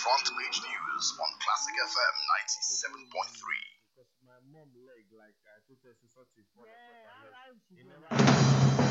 Front Page News on Classic FM 97.3. Because my mom leg, like I told her, she's such a fall apart her leg. It never